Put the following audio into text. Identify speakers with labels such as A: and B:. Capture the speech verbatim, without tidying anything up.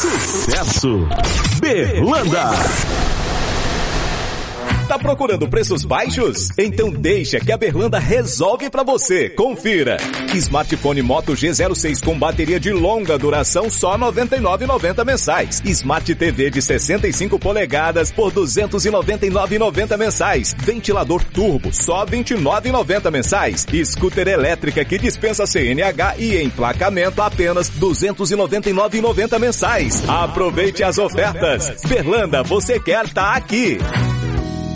A: Sucesso. Berlanda. Tá procurando preços baixos? Então deixa que a Berlanda resolve pra você. Confira. Smartphone Moto G zero seis com bateria de longa duração só noventa e nove reais e noventa centavos mensais. Smart T V de sessenta e cinco polegadas por duzentos e noventa e nove reais e noventa centavos mensais. Ventilador turbo só vinte e nove reais e noventa centavos mensais. Scooter elétrica que dispensa C N H e emplacamento apenas duzentos e noventa e nove reais e noventa centavos mensais. Aproveite as ofertas. Berlanda, você quer tá aqui.